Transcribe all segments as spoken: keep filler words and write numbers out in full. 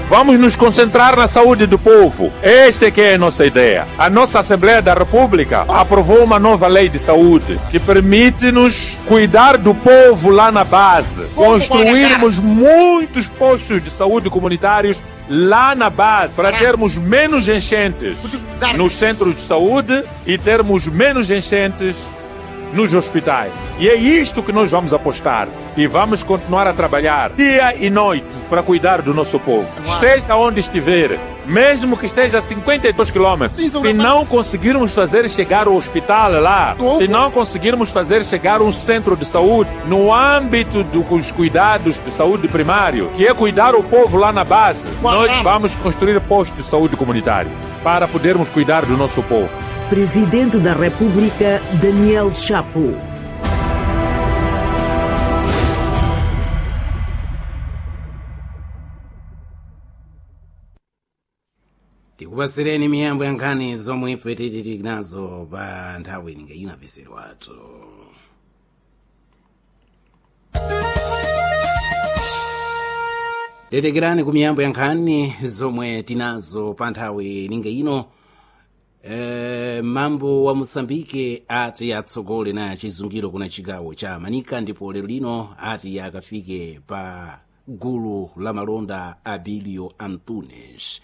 Vamos nos concentrar na saúde do povo. Esta é que é a nossa ideia. A nossa Assembleia da República aprovou uma nova lei de saúde que permite-nos cuidar do povo lá na base. Construirmos muitos postos de saúde comunitários lá na base, para termos menos enchentes nos centros de saúde e termos menos enchentes nos hospitais. E é isto que nós vamos apostar. E vamos continuar a trabalhar dia e noite para cuidar do nosso povo. Esteja onde estiver, mesmo que esteja a cinquenta e dois quilômetros, se não conseguirmos fazer chegar o hospital lá, se não conseguirmos fazer chegar um centro de saúde no âmbito dos cuidados de saúde primário, que é cuidar o povo lá na base, nós vamos construir postos de saúde comunitário para podermos cuidar do nosso povo. Presidente da República, Daniel Chapo. Tikupasireni miyambo ya nkhani zomwe ife tili nazo pa nthawi ino mvesero wathu. Tetekerani ku miyambo ya nkhani zomwe tinazo pa nthawi ino. E, mambo wa Mosambike ati atsogole na chizungiro kuna chigawo cha Manika, ndipo lero lino ati akafike pa gulu la malonda Abilio Antunes.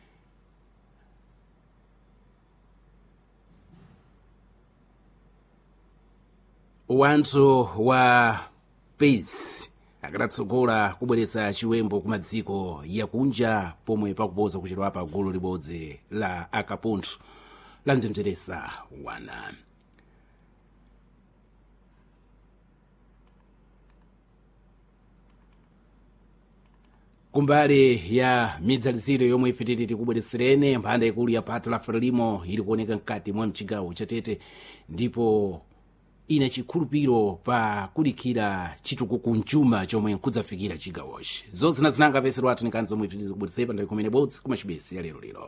Wanthu wa Peace akadatsogola kubweretsa chiwembo ku madziko yakunja pomwe pakupoza kuchedwa pa gulu libodzi la akapunthu la mzemzeresa wana. Kumbali ya midzaliziro yomwe ife titi kubweretsereni mphanda ikulu ya pato la Frelimo ili kuoneka mkati mwa mchigawo cha Tete, ndipo ina chikhulupiro pa kulikira chitukuko mchuma chomwe nkudzafikira chigawochi. Zonse nazinanga vesero athu nikanzo zomwe titi kubweretsepa ndayi kumene bodzi kumachibesi ya lero lero.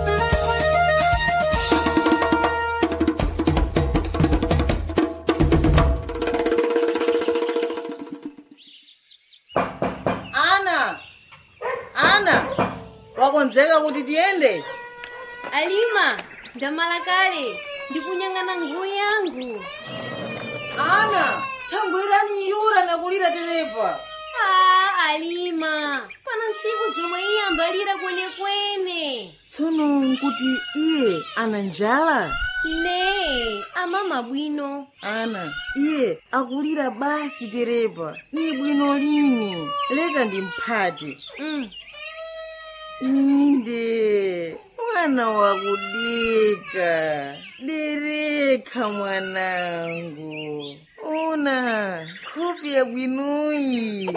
Wakonzeka kuti tiende? Alima, ndamala kale, ndikunyang'ana nguo yangu. Ana, thangwirani yura nakulira terepa. Ah, Alima, pana ntsiku zomwe iye ambalira kwene kwene. Tsono nkuti iye ana njala? Ne, amama bwino. Ana, iye akulira basi terepa. Iye bwino lini? Leka ndimphati. Mm. Inde, mwana wakudika, dereka mwanangu. Ona, kopi ya bwinoi.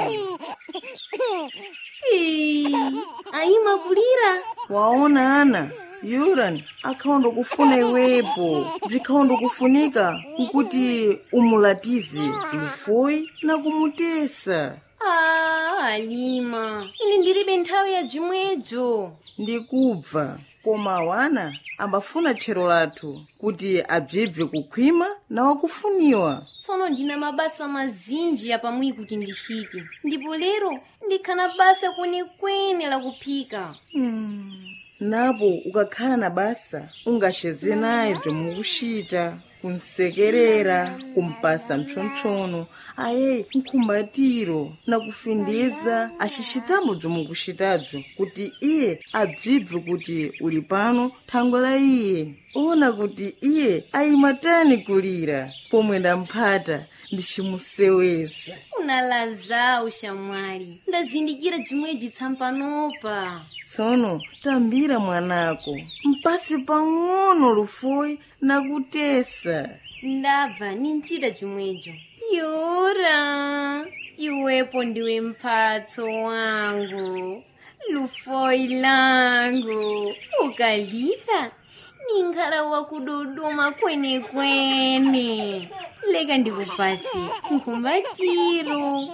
Ii, Alima kulira. Waona ana, Yuran, akaondo kufuna iwepo. Vikaondo kufunika ukuti umulatize lufoi na kumutesa. Ah, Alima, ine ndilibe nthawi ya jumwejo. Ndikubva, koma wana ambafuna tchero lathu kuti abzibve kukhwima na wakufuniwa. Tsono ndina mabasa mazinji ya pamwi kuti ndishite. Ndipo lero ndikhana basa kwenekwene la kuphika. Hmm. Napo ukakhala na basa ungasheze naye bzomukushita, kunsekerera, kumpasa mpsonpsono, aye nkhumbatiro na kufindiza ashishitamo bzomukushitadzo kuti iye abzibve kuti uli pano thangwe la iye. Ona kuti iye ayimatani kulira pomwe ndamphata ndichimuseweza. Unalaza ushamwali, ndazindikira jimweji tsampanopa. Tsono tambira mwanako, mpasi pang'ono lufoi na kutesa. Ndabva ninchita jimwejo. Yura, iwepo ndiwe mphatso wangu, lufoi langu, ukalira ningala wakudodoma kwene kwene. Leka ndikupasi nkumbatiro.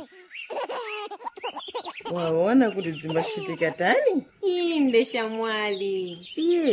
Waona kuti dzimbashitika tani? Inde shamwali. Iye